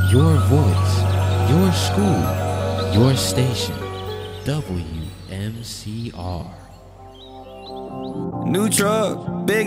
Your voice, your school, your station. WMCR. New truck, big